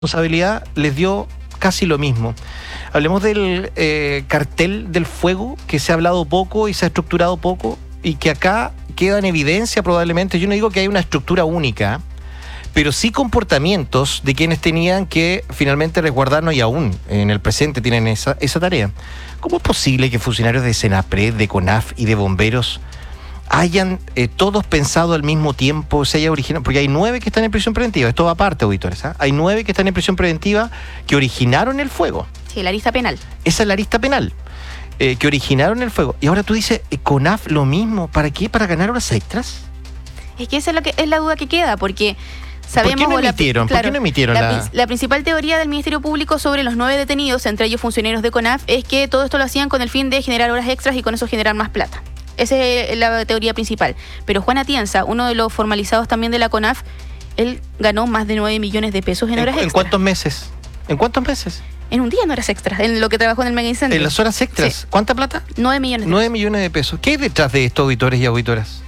responsabilidad les dio casi lo mismo. Hablemos del cartel del fuego, que se ha hablado poco y se ha estructurado poco, y que acá queda en evidencia probablemente. Yo no digo que hay una estructura única, pero sí comportamientos de quienes tenían que finalmente resguardarnos, y aún en el presente tienen esa tarea. ¿Cómo es posible que funcionarios de Senapred, de CONAF y de bomberos hayan todos pensado al mismo tiempo, se haya originado? Porque hay 9 que están en prisión preventiva, esto va aparte, auditores, ¿eh? Hay 9 que están en prisión preventiva que originaron el fuego. Sí, la lista penal. Esa es la lista penal, que originaron el fuego. Y ahora tú dices, CONAF lo mismo, ¿para qué? ¿Para ganar horas extras? Es que esa es la duda que queda, porque sabemos... ¿Por qué no emitieron? Claro, ¿Por qué no emitieron la principal teoría del Ministerio Público sobre los 9 detenidos, entre ellos funcionarios de CONAF, es que todo esto lo hacían con el fin de generar horas extras y con eso generar más plata. Esa es la teoría principal. Pero Juan Atienza, uno de los formalizados también de la CONAF, él ganó más de 9 millones de pesos en horas extras. ¿En cuántos meses? ¿En cuántos meses? En un día en horas extras, en lo que trabajó en el mega incendio. ¿En las horas extras? Sí. ¿Cuánta plata? 9 millones de pesos. 9 millones de pesos. ¿Qué hay detrás de esto, auditores y auditoras?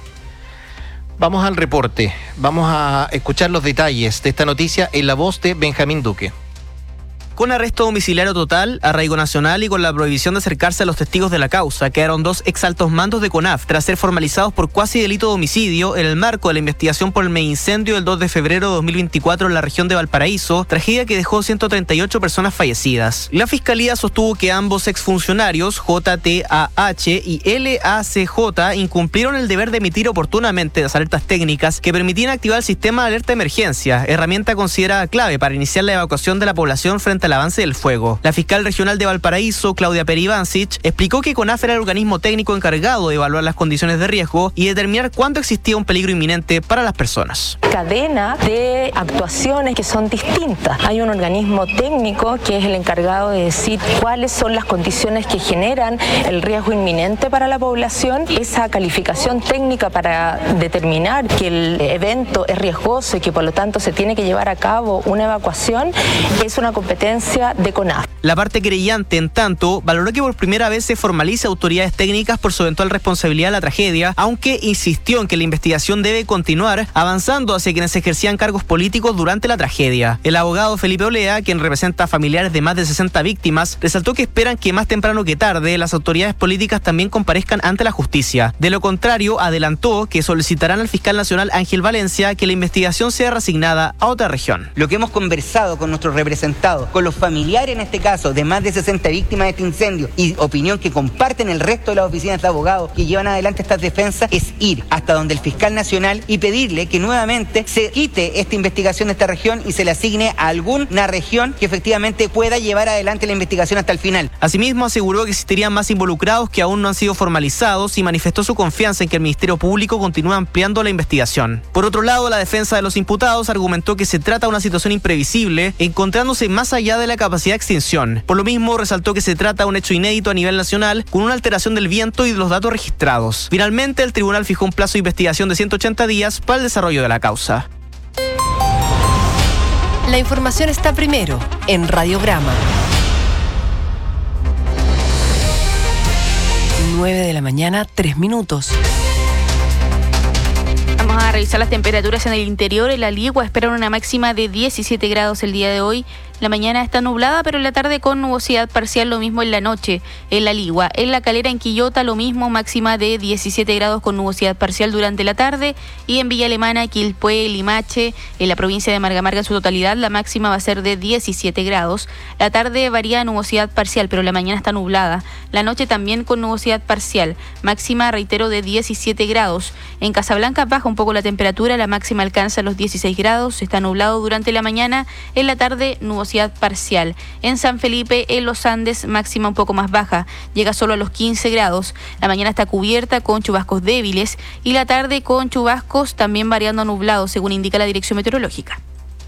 Vamos al reporte. Vamos a escuchar los detalles de esta noticia en la voz de Benjamín Duque. Con arresto domiciliario total, arraigo nacional y con la prohibición de acercarse a los testigos de la causa, quedaron 2 exaltos mandos de CONAF tras ser formalizados por cuasi delito de homicidio en el marco de la investigación por el mega incendio del 2 de febrero de 2024 en la región de Valparaíso, tragedia que dejó 138 personas fallecidas. La Fiscalía sostuvo que ambos exfuncionarios, JTAH y LACJ, incumplieron el deber de emitir oportunamente las alertas técnicas que permitían activar el sistema de alerta de emergencia, herramienta considerada clave para iniciar la evacuación de la población frente al avance del fuego. La fiscal regional de Valparaíso, Claudia Peribancic, explicó que CONAF era el organismo técnico encargado de evaluar las condiciones de riesgo y determinar cuándo existía un peligro inminente para las personas. Cadena de actuaciones que son distintas. Hay un organismo técnico que es el encargado de decir cuáles son las condiciones que generan el riesgo inminente para la población. Esa calificación técnica para determinar que el evento es riesgoso y que por lo tanto se tiene que llevar a cabo una evacuación es una competencia de CONAF. La parte querellante, en tanto, valoró que por primera vez se formalice autoridades técnicas por su eventual responsabilidad de la tragedia, aunque insistió en que la investigación debe continuar avanzando hacia quienes ejercían cargos políticos durante la tragedia. El abogado Felipe Olea, quien representa a familiares de más de 60 víctimas, resaltó que esperan que más temprano que tarde las autoridades políticas también comparezcan ante la justicia. De lo contrario, adelantó que solicitarán al fiscal nacional Ángel Valencia que la investigación sea reasignada a otra región. Lo que hemos conversado con nuestros representados, con los familiares en este caso de más de 60 víctimas de este incendio y opinión que comparten el resto de las oficinas de abogados que llevan adelante estas defensas, es ir hasta donde el fiscal nacional y pedirle que nuevamente se quite esta investigación de esta región y se le asigne a alguna región que efectivamente pueda llevar adelante la investigación hasta el final. Asimismo, aseguró que existirían más involucrados que aún no han sido formalizados y manifestó su confianza en que el Ministerio Público continúe ampliando la investigación. Por otro lado, la defensa de los imputados argumentó que se trata de una situación imprevisible, encontrándose más allá de la capacidad de extinción. Por lo mismo, resaltó que se trata de un hecho inédito a nivel nacional, con una alteración del viento y de los datos registrados. Finalmente, el tribunal fijó un plazo de investigación de 180 días para el desarrollo de la causa. La información está primero en Radiograma. 9 de la mañana, 3 minutos. Vamos a revisar las temperaturas en el interior. En La Ligua esperan una máxima de 17 grados el día de hoy. La mañana está nublada, pero en la tarde con nubosidad parcial, lo mismo en la noche en La Ligua. En La Calera, en Quillota, lo mismo, máxima de 17 grados con nubosidad parcial durante la tarde. Y en Villa Alemana, Quilpué, Limache, en la provincia de Marga Marga en su totalidad, la máxima va a ser de 17 grados. La tarde varía nubosidad parcial, pero la mañana está nublada. La noche también con nubosidad parcial, máxima, reitero, de 17 grados. En Casablanca baja un poco la temperatura, la máxima alcanza los 16 grados, está nublado durante la mañana, en la tarde nubosidad parcial. En San Felipe, en los Andes, máxima un poco más baja, llega solo a los 15 grados. La mañana está cubierta con chubascos débiles y la tarde con chubascos también variando a nublado, según indica la Dirección Meteorológica.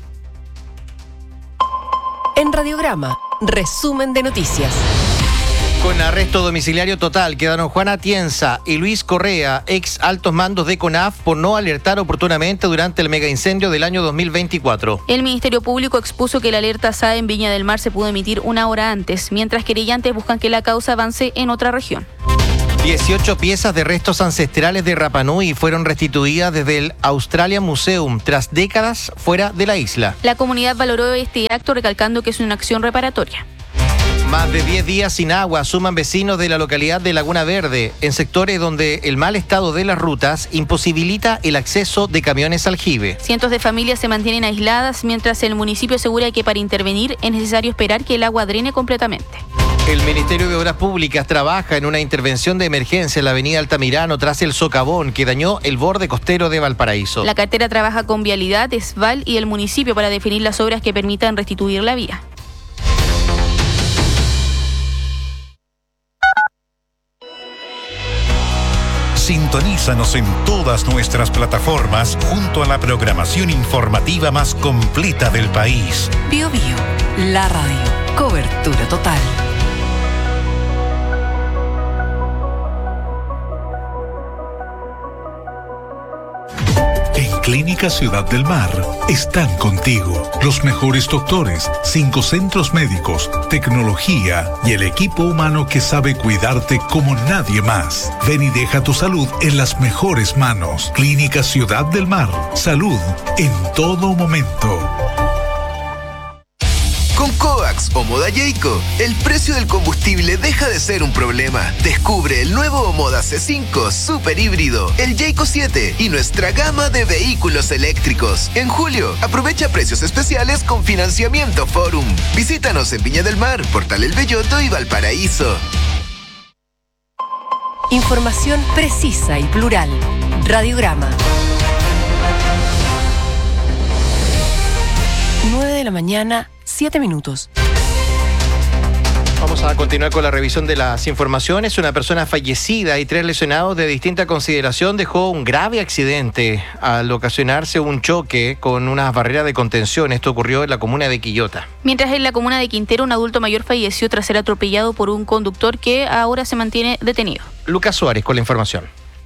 En Radiograma, resumen de noticias. Con arresto domiciliario total quedaron Juan Atienza y Luis Correa, ex altos mandos de CONAF, por no alertar oportunamente durante el mega incendio del año 2024. El Ministerio Público expuso que la alerta SAE en Viña del Mar se pudo emitir una hora antes, mientras querellantes buscan que la causa avance en otra región. 18 piezas de restos ancestrales de Rapa Nui fueron restituidas desde el Australian Museum tras décadas fuera de la isla. La comunidad valoró este acto recalcando que es una acción reparatoria. Más de 10 días sin agua suman vecinos de la localidad de Laguna Verde, en sectores donde el mal estado de las rutas imposibilita el acceso de camiones al Jibe. Cientos de familias se mantienen aisladas, mientras el municipio asegura que para intervenir es necesario esperar que el agua drene completamente. El Ministerio de Obras Públicas trabaja en una intervención de emergencia en la avenida Altamirano tras el socavón que dañó el borde costero de Valparaíso. La cartera trabaja con Vialidad, ESVAL y el municipio para definir las obras que permitan restituir la vía. Sintonízanos en todas nuestras plataformas junto a la programación informativa más completa del país. Bio Bio, la radio. Cobertura total. En Clínica Ciudad del Mar están contigo los mejores doctores, 5 centros médicos, tecnología y el equipo humano que sabe cuidarte como nadie más. Ven y deja tu salud en las mejores manos. Clínica Ciudad del Mar. Salud en todo momento. Con Coax o Moda Jayco, el precio del combustible deja de ser un problema. Descubre el nuevo Moda C5 Super Híbrido, el Jayco 7 y nuestra gama de vehículos eléctricos. En julio, aprovecha precios especiales con financiamiento Forum. Visítanos en Viña del Mar, Portal El Belloto y Valparaíso. Información precisa y plural. Radiograma. 9 de la mañana, 7 minutos. Vamos a continuar con la revisión de las informaciones. Una persona fallecida y 3 lesionados de distinta consideración dejó un grave accidente al ocasionarse un choque con unas barreras de contención. Esto ocurrió en la comuna de Quillota. Mientras en la comuna de Quintero un adulto mayor falleció tras ser atropellado por un conductor que ahora se mantiene detenido. Lucas Suárez con la información.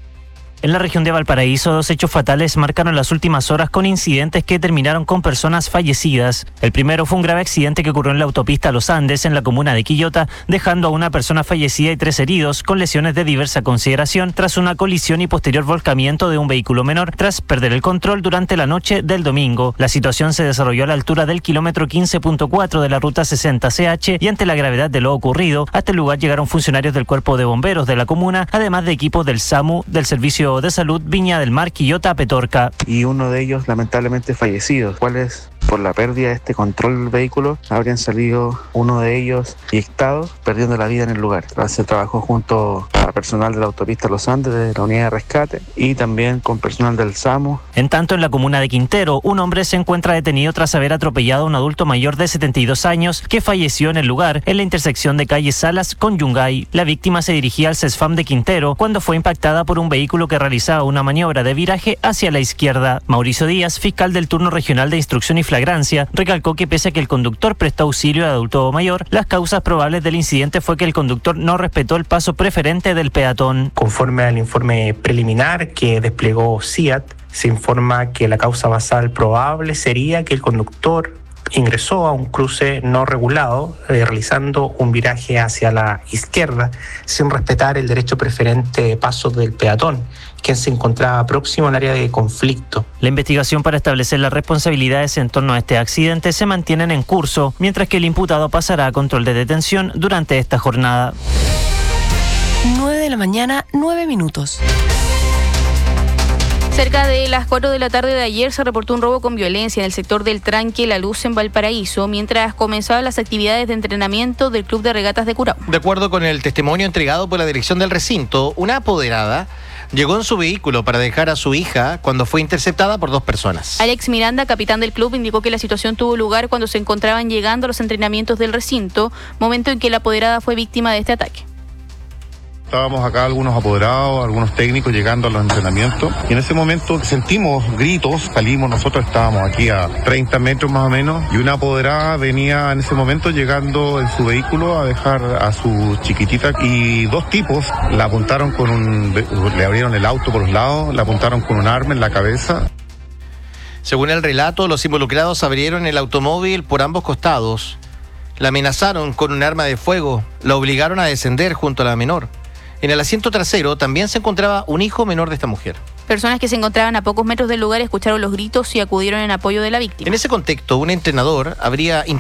En la región de Valparaíso, 2 hechos fatales marcaron las últimas horas con incidentes que terminaron con personas fallecidas. El primero fue un grave accidente que ocurrió en la autopista Los Andes, en la comuna de Quillota, dejando a una persona fallecida y 3 heridos, con lesiones de diversa consideración, tras una colisión y posterior volcamiento de un vehículo menor, tras perder el control durante la noche del domingo. La situación se desarrolló a la altura del kilómetro 15.4 de la ruta 60CH y ante la gravedad de lo ocurrido, hasta el lugar llegaron funcionarios del Cuerpo de Bomberos de la comuna, además de equipos del SAMU, del Servicio de Salud Viña del Mar, Quillota, Petorca. Y uno de ellos lamentablemente fallecido, cuáles por la pérdida de este control del vehículo habrían salido uno de ellos eyectado, perdiendo la vida en el lugar. Se trabajó junto a personal de la autopista Los Andes, de la unidad de rescate, y también con personal del SAMU. En tanto, en la comuna de Quintero, un hombre se encuentra detenido tras haber atropellado a un adulto mayor de 72 años que falleció en el lugar, en la intersección de calle Salas con Yungay. La víctima se dirigía al CESFAM de Quintero cuando fue impactada por un vehículo que realizaba una maniobra de viraje hacia la izquierda. Mauricio Díaz, fiscal del turno regional de instrucción y flagrancia, recalcó que pese a que el conductor prestó auxilio al adulto mayor, las causas probables del incidente fue que el conductor no respetó el paso preferente del peatón. Conforme al informe preliminar que desplegó CIAT, se informa que la causa basal probable sería que el conductor ingresó a un cruce no regulado, realizando un viraje hacia la izquierda, sin respetar el derecho preferente de paso del peatón, quien se encontraba próximo al área de conflicto. La investigación para establecer las responsabilidades en torno a este accidente se mantienen en curso, mientras que el imputado pasará a control de detención durante esta jornada. 9 de la mañana, 9 minutos. Cerca de las 4 de la tarde de ayer se reportó un robo con violencia en el sector del Tranque La Luz en Valparaíso, mientras comenzaban las actividades de entrenamiento del Club de Regatas de Curao. De acuerdo con el testimonio entregado por la dirección del recinto, una apoderada llegó en su vehículo para dejar a su hija cuando fue interceptada por 2 personas. Alex Miranda, capitán del club, indicó que la situación tuvo lugar cuando se encontraban llegando a los entrenamientos del recinto, momento en que la apoderada fue víctima de este ataque. Estábamos acá algunos apoderados, algunos técnicos llegando a los entrenamientos y en ese momento sentimos gritos, salimos, nosotros estábamos aquí a 30 metros más o menos y una apoderada venía en ese momento llegando en su vehículo a dejar a su chiquitita y 2 tipos la apuntaron le abrieron el auto por los lados, la apuntaron con un arma en la cabeza. Según el relato, los involucrados abrieron el automóvil por ambos costados, la amenazaron con un arma de fuego, la obligaron a descender junto a la menor. En el asiento trasero también se encontraba un hijo menor de esta mujer. Personas que se encontraban a pocos metros del lugar escucharon los gritos y acudieron en apoyo de la víctima. En ese contexto, un entrenador habría